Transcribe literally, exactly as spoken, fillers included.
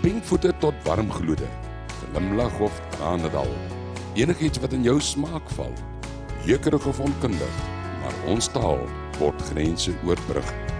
pinkvoete tot warmgloede, glimlag of tranendal, enigiets wat in jou smaak val, jeukerig of onkundig, maar ons taal word grense oorbrug.